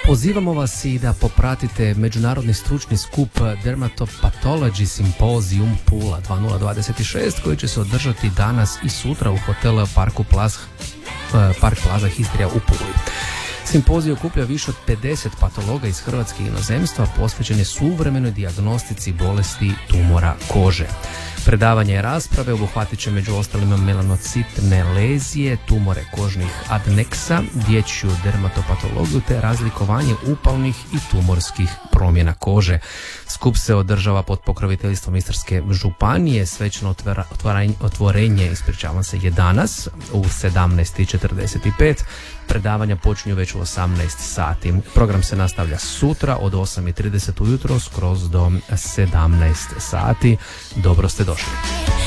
Pozivamo vas i da popratite međunarodni stručni skup Dermatopatology Symposium Pula 2026 koji će se održati danas i sutra u hotelu Park Plaza Histrija u Puli. Simpozij okuplja više od 50 patologa iz Hrvatske i inozemstva posvećene suvremenoj dijagnostici bolesti tumora kože. Predavanje i rasprave obuhvatit će među ostalima melanocitne lezije, tumore kožnih adneksa, dječju dermatopatologiju te razlikovanje upalnih i tumorskih promjena kože. Skup se održava pod pokroviteljstvom Istarske županije, svečano otvorenje je danas u 17:45. Predavanja počinju već u 18 sati. Program se nastavlja sutra od 8:30 ujutro skroz do 17 sati. Dobro ste došli.